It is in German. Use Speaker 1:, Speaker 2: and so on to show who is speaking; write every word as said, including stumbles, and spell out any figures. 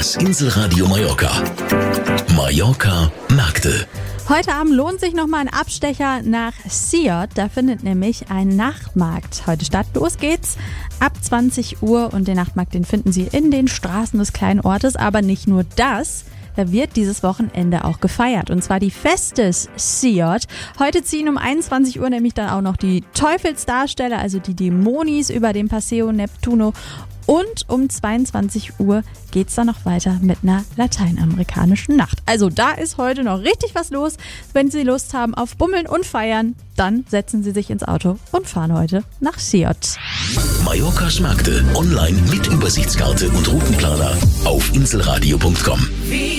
Speaker 1: Das Inselradio Mallorca. Mallorca Märkte.
Speaker 2: Heute Abend lohnt sich nochmal ein Abstecher nach Siot. Da findet nämlich ein Nachtmarkt heute statt. Los geht's ab zwanzig Uhr und den Nachtmarkt, den finden Sie in den Straßen des kleinen Ortes. Aber nicht nur das. Da wird dieses Wochenende auch gefeiert, und zwar die Festes Siot. Heute ziehen um einundzwanzig Uhr nämlich dann auch noch die Teufelsdarsteller, also die Dämonis, über den Paseo Neptuno. Und um zweiundzwanzig Uhr geht's dann noch weiter mit einer lateinamerikanischen Nacht. Also da ist heute noch richtig was los. Wenn Sie Lust haben auf Bummeln und Feiern, dann setzen Sie sich ins Auto und fahren heute nach Siot.
Speaker 1: Mallorcas Märkte online mit Übersichtskarte und Routenplaner auf inselradio punkt com.